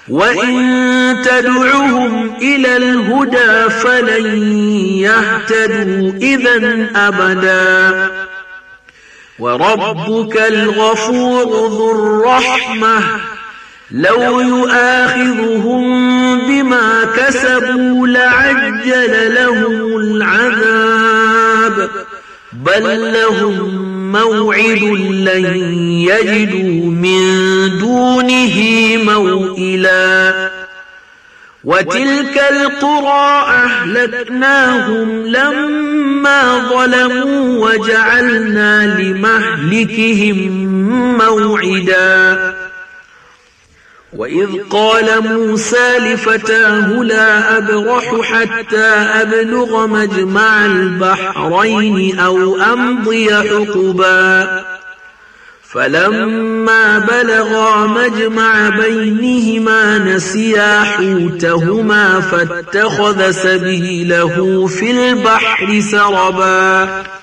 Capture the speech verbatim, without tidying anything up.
وإن تدعهم إلى الهدى فلن يهتدوا إذا أبدا وربك الغفور ذو الرحمة لو يؤاخذهم بما كسبوا لعجل لهم العذاب بل لهم موعد لن يجدوا من دونه موئلا وتلك القرى أهلكناهم لما ظلموا وجعلنا لمهلكهم موعدا وإذ قال موسى لفتاه لا أبرح حتى أبلغ مجمع البحرين أو أمضي حقبا فلما بلغا مجمع بينهما نسيا حوتهما فاتخذ سبيله في البحر سربا